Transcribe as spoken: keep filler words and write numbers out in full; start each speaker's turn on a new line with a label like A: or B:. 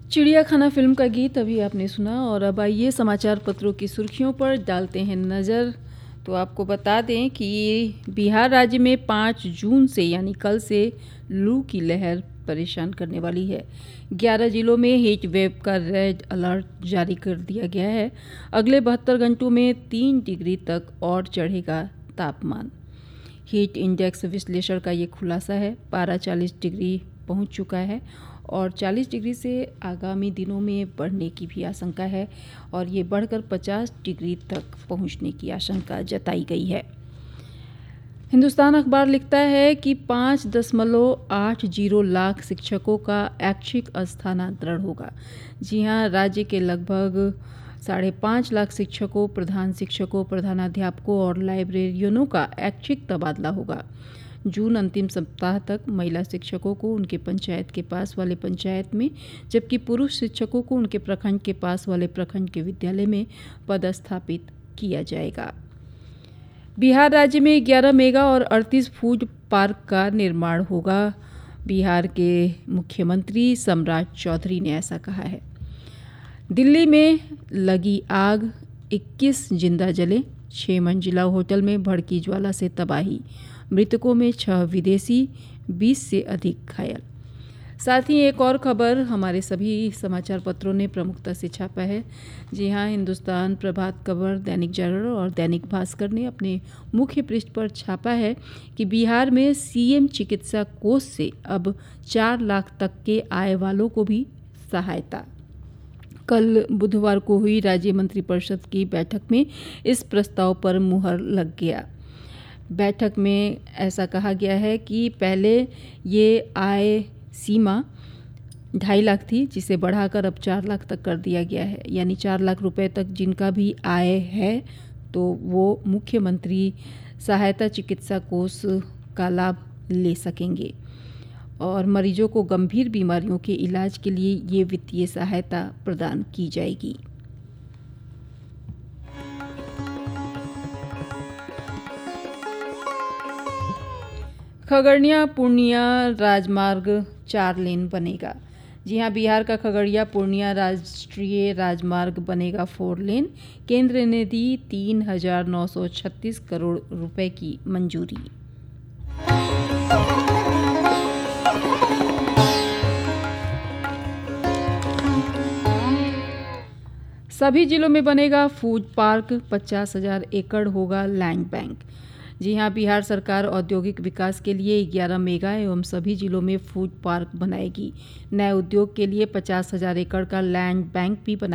A: चिड़ियाखाना film का गीत अभी आपने सुना और अब आइए समाचार पत्रों की सुर्खियों पर डालते हैं नज़र। तो आपको बता दें कि बिहार राज्य में पाँच जून से यानी कल से लू की लहर परेशान करने वाली है। ग्यारह जिलों में हीट वेव का रेड अलर्ट जारी कर दिया गया है। अगले बहत्तर घंटों में तीन डिग्री तक और चढ़ेगा तापमान। हीट इंडेक्स विश्लेषण का ये खुलासा है। पारा चालीस डिग्री पहुंच चुका है और चालीस डिग्री से आगामी दिनों में बढ़ने की भी आशंका है और ये बढ़कर पचास डिग्री तक पहुंचने की आशंका जताई गई है। हिंदुस्तान अखबार लिखता है कि पाँच दशमलव आठ जीरो लाख शिक्षकों का ऐच्छिक स्थानांतरण होगा। जी हाँ, राज्य के लगभग साढ़े पाँच लाख शिक्षकों, प्रधान शिक्षकों, प्रधानाध्यापकों और लाइब्रेरियनों का ऐच्छिक तबादला होगा। जून अंतिम सप्ताह तक महिला शिक्षकों को उनके पंचायत के पास वाले पंचायत में, जबकि पुरुष शिक्षकों को उनके प्रखंड के पास वाले प्रखंड के विद्यालय में पदस्थापित किया जाएगा। बिहार राज्य में ग्यारह मेगा और अड़तीस फूड पार्क का निर्माण होगा। बिहार के मुख्यमंत्री सम्राट चौधरी ने ऐसा कहा है। दिल्ली में लगी आग, इक्कीस जिंदा जले। छह मंजिला होटल में भड़की ज्वाला से तबाही। मृतकों में छह विदेशी, बीस से अधिक घायल। साथ ही एक और खबर हमारे सभी समाचार पत्रों ने प्रमुखता से छापा है। जी हाँ, हिंदुस्तान, प्रभात खबर, दैनिक जागरण और दैनिक भास्कर ने अपने मुख्य पृष्ठ पर छापा है कि बिहार में सीएम चिकित्सा कोष से अब चार लाख तक के आय वालों को भी सहायता। कल बुधवार को हुई राज्य मंत्रिपरिषद की बैठक में इस प्रस्ताव पर मुहर लग गया। बैठक में ऐसा कहा गया है कि पहले ये आय सीमा ढाई लाख थी, जिसे बढ़ाकर अब चार लाख तक कर दिया गया है। यानी चार लाख रुपए तक जिनका भी आय है तो वो मुख्यमंत्री सहायता चिकित्सा कोष का लाभ ले सकेंगे और मरीजों को गंभीर बीमारियों के इलाज के लिए ये वित्तीय सहायता प्रदान की जाएगी। खगड़िया पूर्णिया राजमार्ग चार लेन बनेगा। जी हाँ, बिहार का खगड़िया पूर्णिया राष्ट्रीय राजमार्ग बनेगा फोर लेन। केंद्र ने दी तीन हजार नौ सौ छत्तीस करोड़ रुपए की मंजूरी। सभी जिलों में बनेगा फूड पार्क। पचास हजार एकड़ होगा लैंड बैंक। जी हाँ, बिहार सरकार औद्योगिक विकास के लिए ग्यारह मेगा एवं सभी जिलों में फूड पार्क बनाएगी। नए उद्योग के लिए पचास हजार एकड़ का लैंड बैंक भी बना